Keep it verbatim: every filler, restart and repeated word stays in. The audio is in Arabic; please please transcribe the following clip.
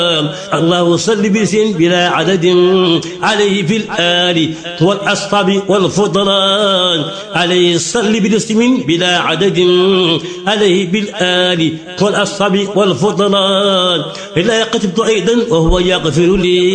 الله صل باسم بلا عدد عليه في الآل والأصحاب والفضلان عليه صل باسم بلا عدد عليه بالآل والأصحاب والفضلان إلا كتبت أيضا وهو يغفر لي